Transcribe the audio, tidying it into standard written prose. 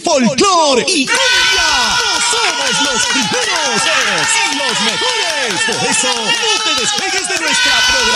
folclor y cumbia. No somos los primeros y los mejores. Por eso, no te despegues de nuestra programación.